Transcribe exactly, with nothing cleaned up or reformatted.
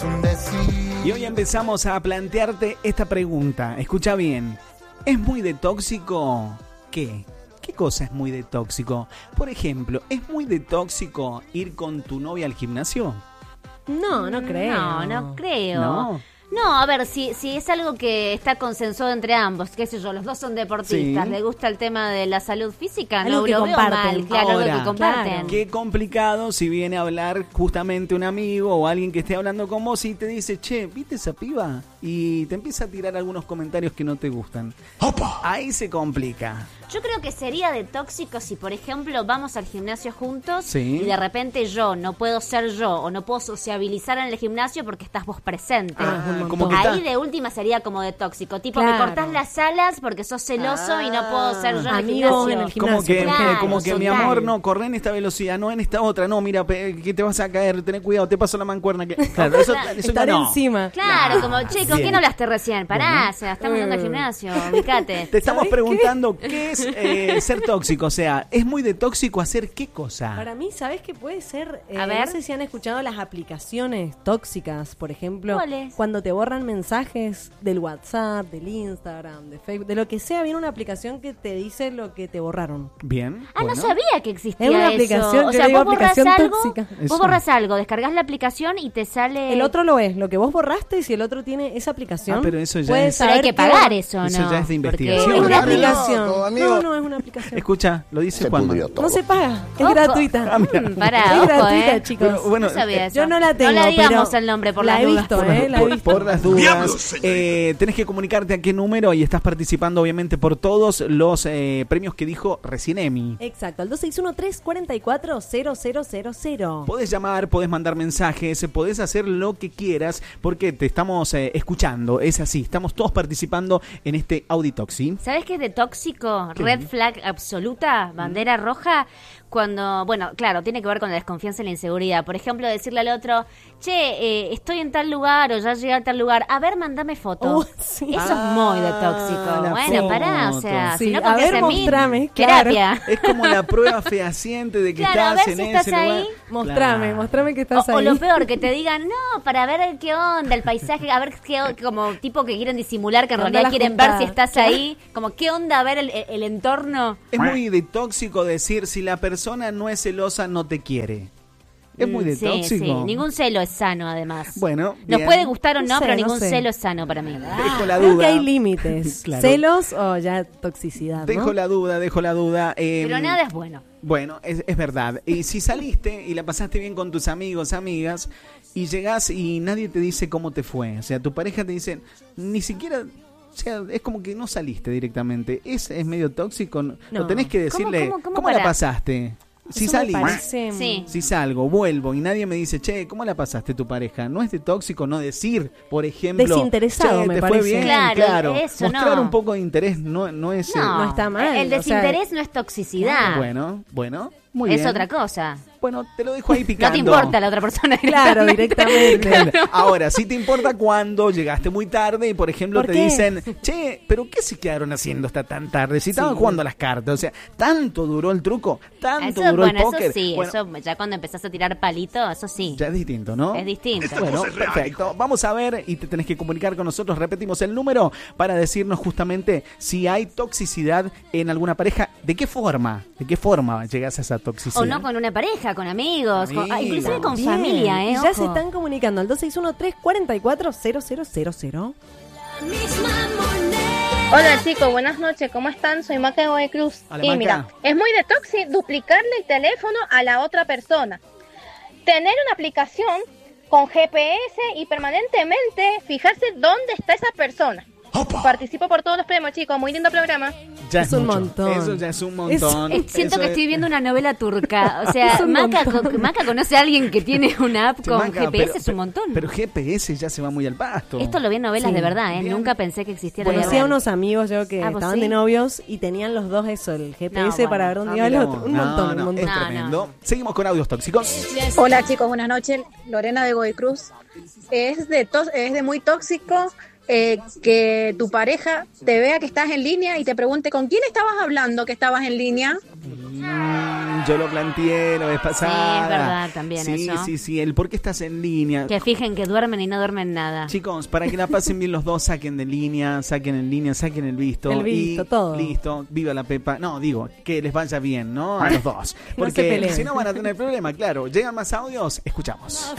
es un decir. Y hoy empezamos a plantearte esta pregunta. Escucha bien. ¿Es muy de tóxico? ¿Qué? ¿Qué cosa es muy de tóxico? Por ejemplo, ¿es muy de tóxico ir con tu novia al gimnasio? No, no creo. No, no creo. No. No, a ver, si, si es algo que está consensuado entre ambos, qué sé yo, los dos son deportistas, Sí. les gusta el tema de la salud física, Algo no que lo veo comparten. mal, claro, algo Ahora, que comparten. claro. Qué complicado si viene a hablar justamente un amigo o alguien que esté hablando con vos y te dice, che, ¿viste esa piba? Y te empieza a tirar algunos comentarios que no te gustan. ¡Opa! Ahí se complica. Yo creo que sería de tóxico si, por ejemplo, vamos al gimnasio juntos Sí. y de repente yo no puedo ser yo o no puedo sociabilizar en el gimnasio porque estás vos presente. Ah, un como montón. que está- Ahí de última sería como de tóxico, tipo Claro. me cortás las alas porque sos celoso y no puedo ser yo en el Amigo gimnasio. en el Como que, Claro, como que mi total. amor, no, corre en esta velocidad, no en esta otra, no, mira, pe- que te vas a caer, ten cuidado, te paso la mancuerna. Que... Claro, eso, Claro. eso Estar no. encima. Claro, como, che, ¿con Bien. quién hablaste recién? Pará, Bueno. o sea, estamos yendo al gimnasio, ubicate. Te estamos ¿Sabés preguntando qué, es eh, ser tóxico, o sea, ¿es muy de tóxico hacer qué cosa? Para mí, ¿sabes qué puede ser? Eh, A ver. No sé si han escuchado las aplicaciones tóxicas, por ejemplo. ¿Cuáles? Cuando te borran mensajes del WhatsApp, del Instagram, de Facebook, de lo que sea, viene una aplicación que te dice lo que te borraron. Bien. Ah, bueno. no sabía que existía Es una eso. aplicación, O yo sea, le digo vos borras aplicación algo, tóxica. Eso. vos borras algo, descargas la aplicación y te sale... El otro lo es, lo que vos borraste, y si el otro tiene esa aplicación, Ah, pero eso ya puede es- Pero hay saber que pagar eso, ¿no? Eso ya es de Porque- investigación. Es una Claro. aplicación. Loco, amigo. No, no es una aplicación. Escucha, lo dice Se Juanma. pudrió todo. No se paga, es Ojo. gratuita. Ah, mira. Mm, pará, es ojo, gratuita, eh. chicos. Pero, bueno, no sabía eso. Yo no la tengo, No le digamos pero el nombre por la las he dudas. visto, ¿eh? La he por, visto. por las dudas, eh, tenés que comunicarte a qué número y estás participando obviamente por todos los eh, premios que dijo recién Emi. Exacto, al dos seis uno, tres cuatro cuatro, cero cero cero cero. Podés llamar, podés mandar mensajes, podés hacer lo que quieras porque te estamos eh, escuchando, es así, estamos todos participando en este Auditoxi. ¿Sabes qué es de tóxico? ¿Qué? Red flag absoluta, bandera roja. Cuando, bueno, claro, tiene que ver con la desconfianza y la inseguridad. Por ejemplo, decirle al otro, che, eh, estoy en tal lugar o ya llegué a tal lugar. A ver, mandame foto. Uh, sí. Eso Ah, es muy de tóxico. la Bueno, foto. pará, o sea, Sí, si no a confías ver, en mí, mostrame, claro. terapia. Es como la prueba fehaciente de que Claro, a estás ver en si ese estás lugar. ahí. Mostrame, Claro. mostrame que O, estás o ahí. lo peor, que te digan, no, para ver qué onda, el paisaje, a ver qué o- como tipo que quieren disimular, que en ¿Qué onda realidad la quieren ver juntada? si estás ahí, como qué onda, a ver el, el- el entorno. Es muy de tóxico decir si la persona no es celosa no te quiere. Es muy de Sí, tóxico. sí, ningún celo es sano además. Bueno, Nos bien. puede gustar o no, No sé, pero no ningún sé. celo es sano para mí. Dejo la Creo duda. que hay límites. Claro. Celos o ya toxicidad, Dejo ¿no? la duda, dejo la duda. eh, Pero nada es bueno. Bueno, es, es verdad. Y si saliste y la pasaste bien con tus amigos, amigas, y llegás y nadie te dice cómo te fue. O sea, tu pareja te dice, ni siquiera... O sea, es como que no saliste directamente. ¿Es, es medio tóxico? No. No. Tenés que decirle, ¿Cómo, ¿cómo, cómo, cómo la para? pasaste? Si Eso me salís, parece, Sí. si salgo, vuelvo y nadie me dice, che, ¿cómo la pasaste tu pareja? No es de tóxico no decir, por ejemplo, Desinteresado, che, me ¿te parece. fue bien? Claro, eso Mostrar no. un poco de interés no, no es... No, no está mal, El o sea, desinterés no es toxicidad. Bueno, bueno, muy es bien. otra cosa. Bueno, te lo dejo ahí No picando. te importa la otra persona. Claro, directamente. Ahora, sí te importa cuando llegaste muy tarde y, por ejemplo, ¿Por te qué? dicen, che, ¿pero qué se quedaron haciendo hasta tan tarde? Si estaban Sí. jugando a las cartas. O sea, ¿tanto duró el truco? ¿Tanto Eso, duró bueno, el póker? eso sí, Bueno, eso ya cuando empezás a tirar palito, eso sí. ya es distinto, ¿no? Es distinto. Bueno, perfecto. Vamos a ver y te tenés que comunicar con nosotros. Repetimos el número para decirnos justamente si hay toxicidad en alguna pareja. ¿De qué forma? ¿De qué forma llegas a esa toxicidad? O no con una pareja, con amigos, con- ah, Amigos. inclusive con Bien. familia, ¿eh? Y ya Ojo. se están comunicando al dos seis uno, tres cuatro cuatro, cero cero cero cero. Hola chicos, buenas noches, ¿cómo están? Soy Maca de Godoy Cruz. Hola, Y Maca. mira, es muy de tóxico duplicarle el teléfono a la otra persona. Tener una aplicación con G P S y permanentemente fijarse dónde está esa persona. ¡Opa! Participo por todos los premios, chicos. Muy lindo programa. Ya Es un mucho. montón. Eso ya es un montón. Eh, Siento Eso que es- estoy viendo una novela turca. O sea, Es un Maca, montón. co- Maca conoce a alguien que tiene una app Che, con Maca, G P S, pero- es un montón. Pero G P S ya se va muy al pasto. Esto lo vi en novelas Sí. de verdad, ¿eh? Bien. Nunca pensé que existiera la vida Conocí a real. unos amigos yo que Ah, ¿vos estaban sí? de novios y tenían los dos eso, el G P S No, bueno. para ver dónde Ah, iba el mirá otro. vos. Un No, montón, no, un montón. Es No, tremendo. Seguimos con audios tóxicos. Hola chicos, buenas noches. Lorena de Godoy Cruz. Es de, to- es de muy tóxico eh, que tu pareja te vea que estás en línea y te pregunte con quién estabas hablando que estabas en línea. Mm, yo lo planteé la vez pasada. Sí, es verdad, también sí, eso. Sí, sí, el por qué estás en línea. Que fijen que duermen y no duermen nada. Chicos, para que la pasen bien los dos, saquen de línea, saquen en línea, saquen el visto. El visto, y todo. Listo, viva la Pepa. No, digo, que les vaya bien, ¿no? A los dos. No se Porque peleen. si no van a tener problema, claro. ¿Llegan más audios? Escuchamos.